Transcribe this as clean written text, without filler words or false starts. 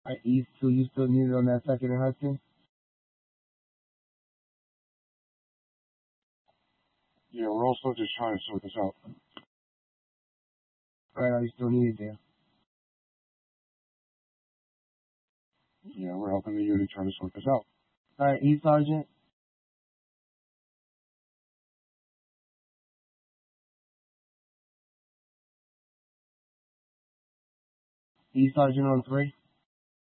Alright, East 2, you still needed on that second in Hudson? Yeah, we're also just trying to sort this out. Right, are you still needed there? Yeah, we're helping the unit try to sort this out. Alright, East Sergeant. East Sergeant on 3.